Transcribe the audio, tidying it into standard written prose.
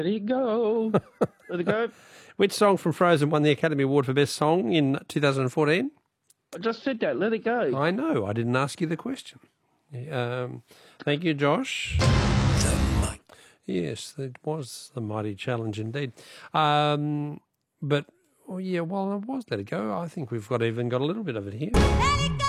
Let it go. Let it go. Which song from Frozen won the Academy Award for Best Song in 2014? I just said that. Let it go. I know. I didn't ask you the question. Thank you, Josh. Yes, it was the mighty challenge indeed. But, it was Let It Go. I think we've even got a little bit of it here. Let it go.